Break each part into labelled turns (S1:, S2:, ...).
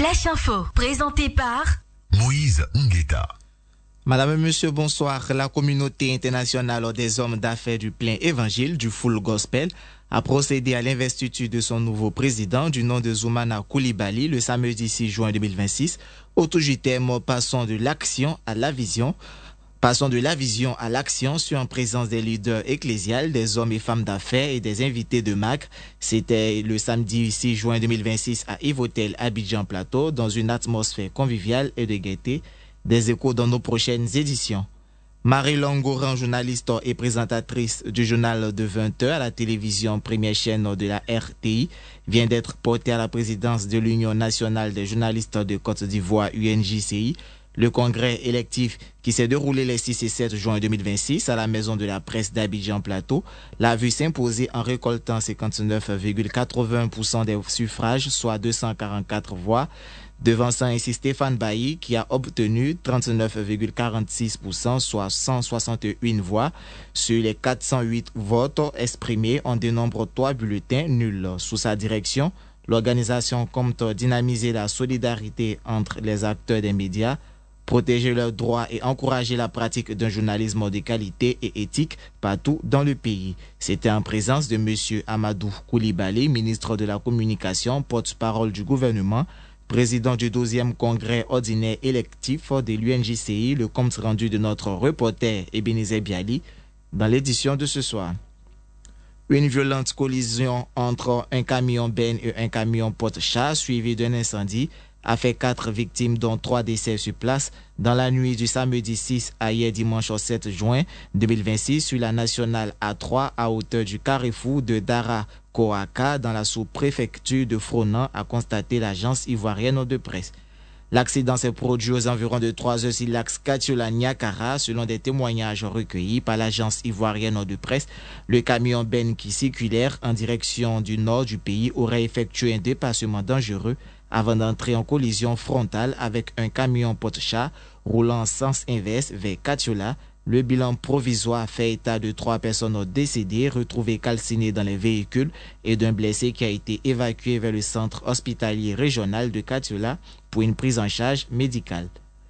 S1: Flash Info, présenté par
S2: Moïse Ngueta.
S3: Madame et monsieur, bonsoir. La communauté internationale des hommes d'affaires du plein évangile, du Full Gospel, a procédé à l'investiture de son nouveau président du nom de Zoumana Coulibaly le samedi 6 juin 2026, autour du thème Passons de l'action à la vision. Passons de la vision à l'action sur en présence des leaders ecclésiales, des hommes et femmes d'affaires et des invités de MAC. C'était le samedi 6 juin 2026 à Yves Hôtel Abidjan Plateau dans une atmosphère conviviale et de gaieté. Des échos dans nos prochaines éditions. Marie Langoran, journaliste et présentatrice du journal de 20h à la télévision première chaîne de la RTI, vient d'être portée à la présidence de l'Union nationale des journalistes de Côte d'Ivoire, UNJCI. Le congrès électif qui s'est déroulé les 6 et 7 juin 2026 à la Maison de la Presse d'Abidjan Plateau l'a vu s'imposer en récoltant 59,81% des suffrages, soit 244 voix, devançant ainsi Stéphane Bailly qui a obtenu 39,46%, soit 161 voix. Sur les 408 votes exprimés, on dénombre 3 bulletins nuls. Sous sa direction, l'organisation compte dynamiser la solidarité entre les acteurs des médias, protéger leurs droits et encourager la pratique d'un journalisme de qualité et éthique partout dans le pays. C'était en présence de M. Amadou Coulibaly, ministre de la Communication, porte-parole du gouvernement, président du 12e congrès ordinaire électif de l'UNJCI, le compte rendu de notre reporter Ebenezer Biali dans l'édition de ce soir. Une violente collision entre un camion Ben et un camion porte-char suivi d'un incendie a fait 4 victimes dont 3 décès sur place dans la nuit du samedi 6 à hier dimanche 7 juin 2026 sur la nationale A3 à hauteur du carrefour de Dara-Koaka dans la sous-préfecture de Fronan, a constaté l'agence ivoirienne de presse. L'accident s'est produit aux environs de 3 heures sur l'axe Katiola-Niakara, selon des témoignages recueillis par l'agence ivoirienne de presse. Le camion Ben qui circulait en direction du nord du pays aurait effectué un dépassement dangereux avant d'entrer en collision frontale avec un camion porte-char roulant en sens inverse vers Katiola. Le bilan provisoire fait état de 3 personnes décédées retrouvées calcinées dans les véhicules et d'un blessé qui a été évacué vers le centre hospitalier régional de Katiola pour une prise en charge médicale.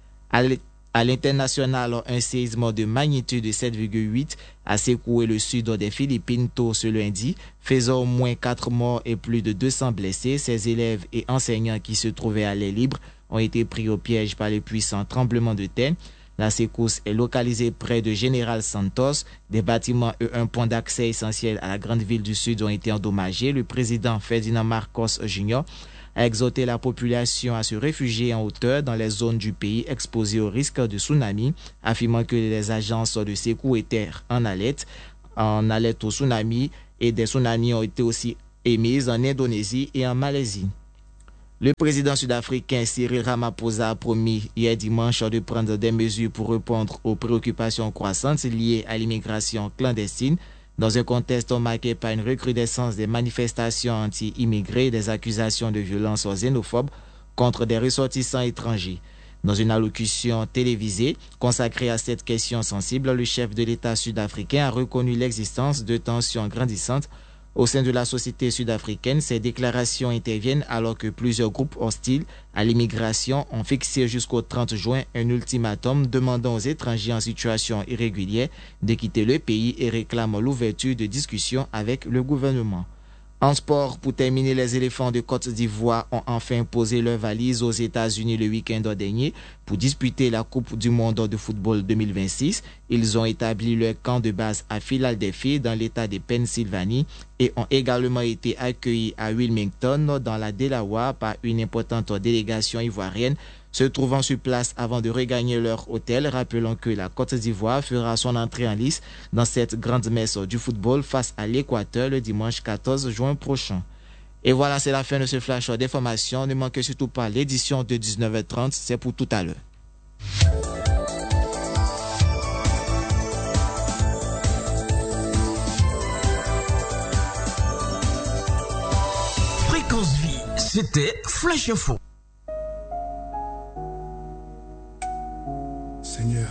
S3: À l'international, un séisme de magnitude de 7,8 a secoué le sud des Philippines tôt ce lundi, faisant au moins 4 morts et plus de 200 blessés. Ces élèves et enseignants qui se trouvaient à l'air libre ont été pris au piège par les puissants tremblements de terre. La secousse est localisée près de General Santos. Des bâtiments et un pont d'accès essentiel à la grande ville du Sud ont été endommagés. Le président Ferdinand Marcos Jr. a exhorté la population à se réfugier en hauteur dans les zones du pays exposées au risque de tsunami, affirmant que les agences de secours étaient en alerte au tsunami, et des tsunamis ont été aussi émises en Indonésie et en Malaisie. Le président sud-africain Cyril Ramaphosa a promis hier dimanche de prendre des mesures pour répondre aux préoccupations croissantes liées à l'immigration clandestine, dans un contexte marqué par une recrudescence des manifestations anti-immigrés et des accusations de violences xénophobes contre des ressortissants étrangers. Dans une allocution télévisée consacrée à cette question sensible, le chef de l'État sud-africain a reconnu l'existence de tensions grandissantes au sein de la société sud-africaine. Ces déclarations interviennent alors que plusieurs groupes hostiles à l'immigration ont fixé jusqu'au 30 juin un ultimatum demandant aux étrangers en situation irrégulière de quitter le pays et réclament l'ouverture de discussions avec le gouvernement. En sport, pour terminer, les éléphants de Côte d'Ivoire ont enfin posé leurs valises aux États-Unis le week-end dernier pour disputer la Coupe du monde de football 2026. Ils ont établi leur camp de base à Philadelphie dans l'État de Pennsylvanie et ont également été accueillis à Wilmington dans la Delaware par une importante délégation ivoirienne se trouvant sur place avant de regagner leur hôtel. Rappelons que la Côte d'Ivoire fera son entrée en lice dans cette grande messe du football face à l'Équateur le dimanche 14 juin prochain. Et voilà, c'est la fin de ce flash d'information. Ne manquez surtout pas l'édition de 19h30, c'est pour tout à l'heure.
S2: Fréquence Vie, c'était Flash Info.
S4: Seigneur,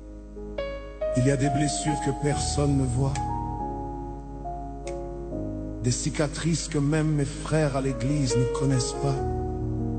S4: il y a des blessures que personne ne voit. des cicatrices que même mes frères à l'église ne connaissent pas.